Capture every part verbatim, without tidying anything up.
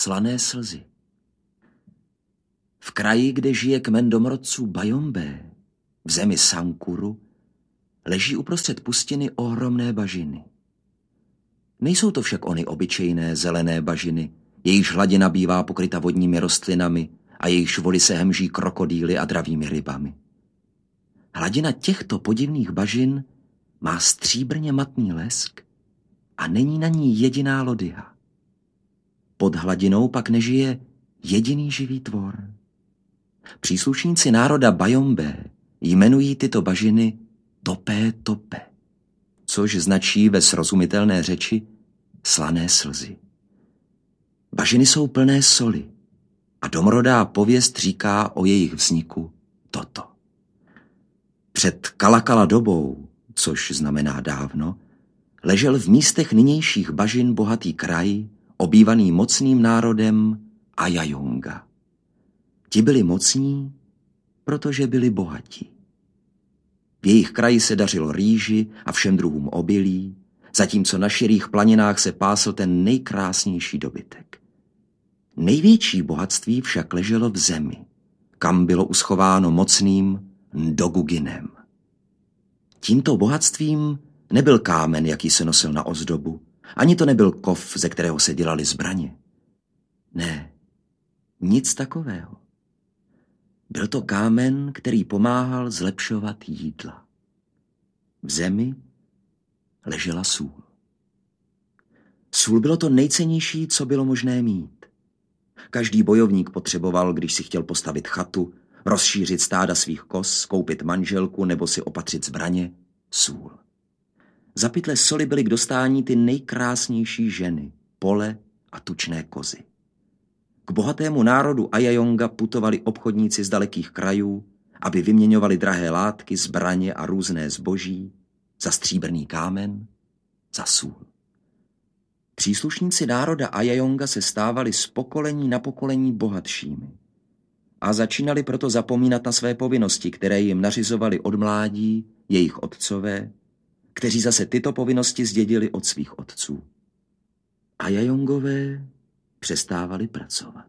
slané slzy. V kraji, kde žije kmen domorodců Bajombé, v zemi Sankuru, leží uprostřed pustiny ohromné bažiny. Nejsou to však ony obyčejné zelené bažiny, jejichž hladina bývá pokryta vodními rostlinami a jejichž vody se hemží krokodýly a dravými rybami. Hladina těchto podivných bažin má stříbrně matný lesk a není na ní jediná lodyha. Pod hladinou pak nežije jediný živý tvor. Příslušníci národa Bajombé jmenují tyto bažiny Topé Tope, což značí ve srozumitelné řeči slané slzy. Bažiny jsou plné soli a domorodá pověst říká o jejich vzniku toto. Před Kalakala dobou, což znamená dávno, ležel v místech nynějších bažin bohatý kraj, obývaný mocným národem Ajajunga. Ti byli mocní, protože byli bohatí. V jejich kraji se dařilo rýži a všem druhům obilí, zatímco na širých planinách se pásl ten nejkrásnější dobytek. Největší bohatství však leželo v zemi, kam bylo uschováno mocným Ndoguginem. Tímto bohatstvím nebyl kámen, jaký se nosil na ozdobu, ani to nebyl kov, ze kterého se dělaly zbraně. Ne, nic takového. Byl to kámen, který pomáhal zlepšovat jídla. V zemi ležela sůl. Sůl bylo to nejcennější, co bylo možné mít. Každý bojovník potřeboval, když si chtěl postavit chatu, rozšířit stáda svých koz, koupit manželku nebo si opatřit zbraně, sůl. Za pytle soli byly k dostání ty nejkrásnější ženy, pole a tučné kozy. K bohatému národu Ajajunga putovali obchodníci z dalekých krajů, aby vyměňovali drahé látky, zbraně a různé zboží za stříbrný kámen, za sůl. Příslušníci národa Ajajunga se stávali z pokolení na pokolení bohatšími a začínali proto zapomínat na své povinnosti, které jim nařizovali od mládí jejich otcové, kteří zase tyto povinnosti zdědili od svých otců. Ajajungové přestávali pracovat.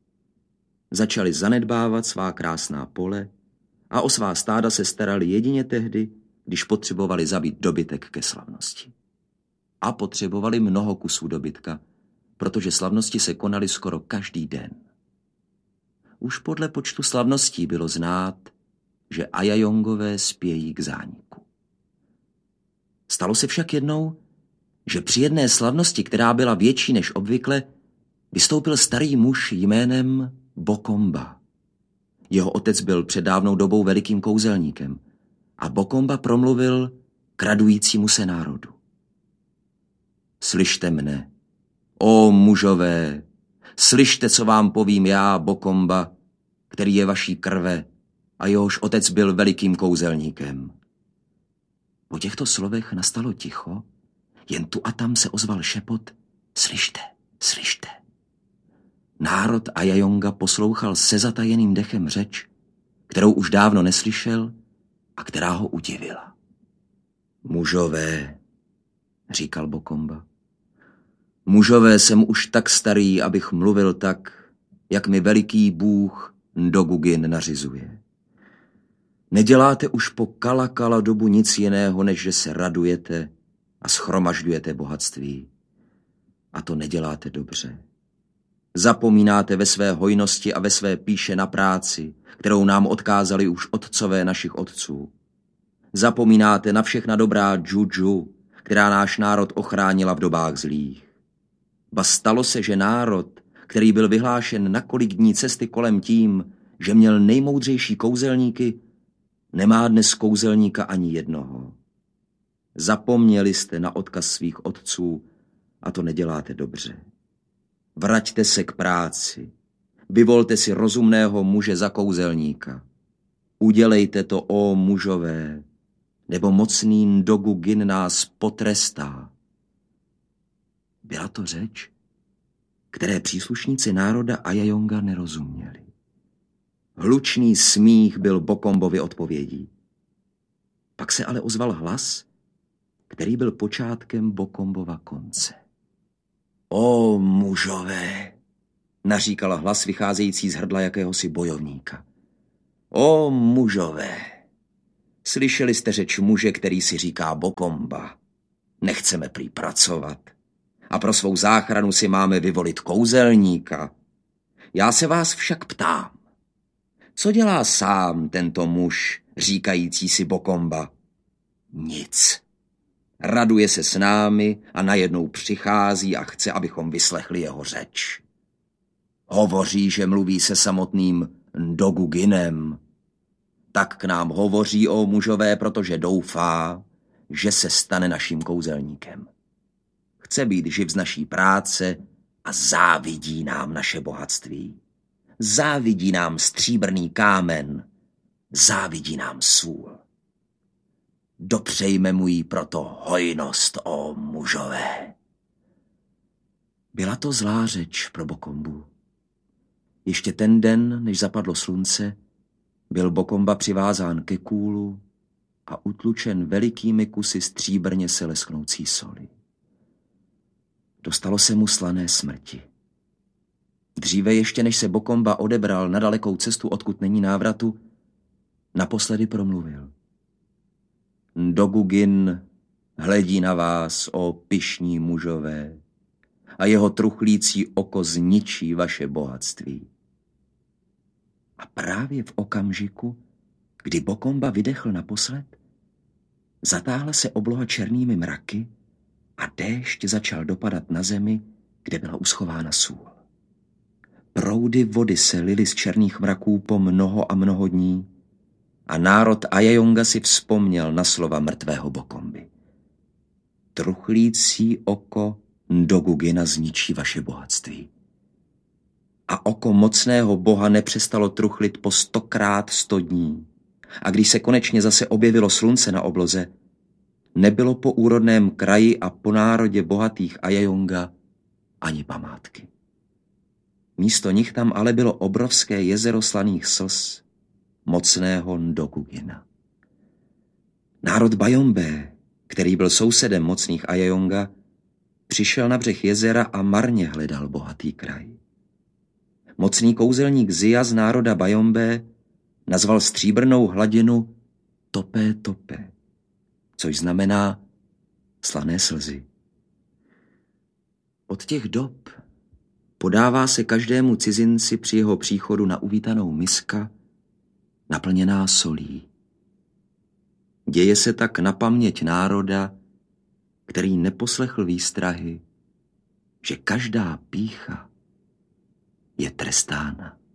Začali zanedbávat svá krásná pole a o svá stáda se starali jedině tehdy, když potřebovali zabít dobytek ke slavnosti. A potřebovali mnoho kusů dobytka, protože slavnosti se konaly skoro každý den. Už podle počtu slavností bylo znát, že Ajajungové spějí k zániku. Stalo se však jednou, že při jedné slavnosti, která byla větší než obvykle, vystoupil starý muž jménem Bokomba. Jeho otec byl před dávnou dobou velikým kouzelníkem a Bokomba promluvil k radujícímu se národu. Slyšte mne, ó mužové, slyšte, co vám povím já, Bokomba, který je vaší krve a jehož otec byl velikým kouzelníkem. Po těchto slovech nastalo ticho, jen tu a tam se ozval šepot, slyšte, slyšte. Národ Ajajunga poslouchal se zatajeným dechem řeč, kterou už dávno neslyšel a která ho udivila. Mužové, říkal Bokomba, mužové, jsem už tak starý, abych mluvil tak, jak mi veliký bůh Ndogugin nařizuje. Neděláte už po Kalakala dobu nic jiného, než že se radujete a schromažďujete bohatství. A to neděláte dobře. Zapomínáte ve své hojnosti a ve své píše na práci, kterou nám odkázali už otcové našich otců. Zapomínáte na všechna dobrá džudžu, která náš národ ochránila v dobách zlých. Ba stalo se, že národ, který byl vyhlášen na kolik dní cesty kolem tím, že měl nejmoudřejší kouzelníky, nemá dnes kouzelníka ani jednoho. Zapomněli jste na odkaz svých otců a to neděláte dobře. Vraťte se k práci. Vyvolte si rozumného muže za kouzelníka. Udělejte to, ó mužové, nebo mocný Ndogugin nás potrestá. Byla to řeč, které příslušníci národa Ajajunga nerozuměli. Hlučný smích byl Bokombovi odpovědí. Pak se ale ozval hlas, který byl počátkem Bokombova konce. O mužové, naříkal hlas vycházející z hrdla jakéhosi bojovníka. O mužové, slyšeli jste řeč muže, který si říká Bokomba. Nechceme prý pracovat a pro svou záchranu si máme vyvolit kouzelníka. Já se vás však ptám, co dělá sám tento muž, říkající si Bokomba? Nic. Raduje se s námi a najednou přichází a chce, abychom vyslechli jeho řeč. Hovoří, že mluví se samotným Ndoguginem. Tak k nám hovoří, o mužové, protože doufá, že se stane naším kouzelníkem. Chce být živ z naší práce a závidí nám naše bohatství. Závidí nám stříbrný kámen, závidí nám sůl. Dopřejme mu jí proto hojnost, o mužové. Byla to zlá řeč pro Bokombu. Ještě ten den, než zapadlo slunce, byl Bokomba přivázán ke kůlu a utlučen velikými kusy stříbrně se lesknoucí soli. Dostalo se mu slané smrti. Dříve ještě, než se Bokomba odebral na dalekou cestu, odkud není návratu, naposledy promluvil. Ndogugin hledí na vás, o pyšní mužové, a jeho truchlící oko zničí vaše bohatství. A právě v okamžiku, kdy Bokomba vydechl naposled, zatáhla se obloha černými mraky a déšť začal dopadat na zemi, kde byla uschována sůl. Proudy vody se lily z černých mraků po mnoho a mnoho dní a národ Ajajonga si vzpomněl na slova mrtvého Bokomby. Truchlící oko Ndogugina zničí vaše bohatství. A oko mocného boha nepřestalo truchlit po stokrát sto dní. A když se konečně zase objevilo slunce na obloze, nebylo po úrodném kraji a po národě bohatých Ajajonga ani památky. Místo nich tam ale bylo obrovské jezero slaných slz mocného Ndogugina. Národ Bayombe, který byl sousedem mocných Ajajonga, přišel na břeh jezera a marně hledal bohatý kraj. Mocný kouzelník Zia z národa Bayombe nazval stříbrnou hladinu Topé Topé, což znamená slané slzy. Od těch dob podává se každému cizinci při jeho příchodu na uvítanou miska naplněná solí. Děje se tak na paměť národa, který neposlechl výstrahy, že každá pýcha je trestána.